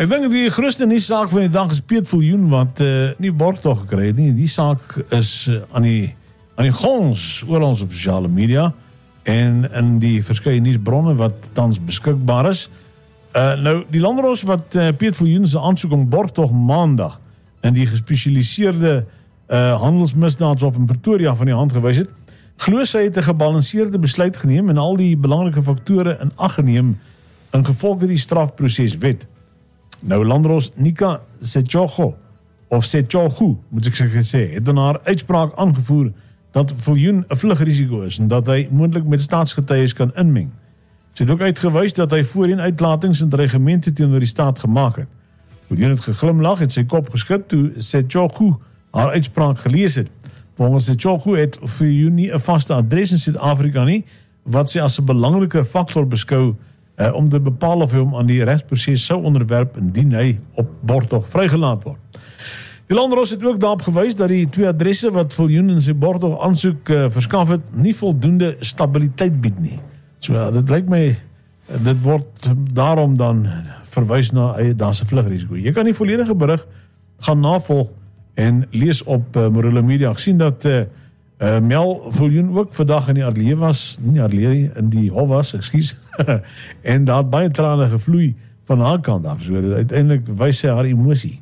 Ek dink die grootste nuussaak van die dag is Piet Viljoen wat nie borgtog gekry het nie. Die saak is aan die gons oor ons op sosiale media en in die verskeie nuusbronne wat tans beskikbaar is. Nou, die landros wat Piet Viljoen se aansoek om borgtog maandag in die gespesialiseerde handelsmisdaadshof in Pretoria van die hand gewys het, glo sy het 'n gebalanseerde besluit geneem en al die belangrike faktore in ag geneem in gevolge die strafproseswet. Nou, landros Nika Setjogo, of Setjogu, moet ek sê, het in haar uitspraak aangevoer dat Viljoen 'n vlugrisiko is en dat hy moontlik met staatsgetuies kan inmeng. Sy het ook uitgewys dat hy voorheen uitlatings en dreigemente teenoor die staat gemaak het. Viljoen het geglimlag en sy kop geskud toe Setjogu haar uitspraak gelees het. Volgens Setjogu het Viljoen nie 'n vaste adres in Suid-Afrika nie, wat sy as 'n belangrike faktor beskou om te bepaal of hy hom aan die regsproses sou onderwerp indien hy op borgtog vrygelaat word. Die landros het ook daarop gewys dat die 2 adresse wat Viljoen in sy borgtog aansoek verskaf het, nie voldoende stabiliteit bied nie. So dit lyk my, dit word daarom dan verwys na daar's 'n vlugrisiko. Jy kan die volledige berig gaan navolg en lees op Morele Media. Ek sien dat Mel Viljoen ook vandag in die ateljee was, in die hof was, ekskuus, en daar het baie trane gevloei van haar kant af, so uiteindelik wys sy haar emosie.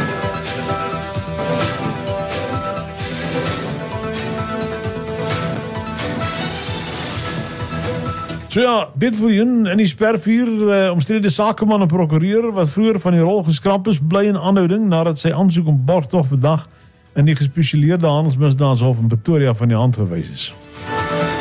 So ja, Piet Viljoen in die spervuur, omstrede sakeman en prokureur wat vroeër van die rol geskraap is, bly in aanhouding nadat sy aansoek om borgtog vandag in die gespesialiseerde handelsmisdaadshof in Pretoria van die hand gewys is.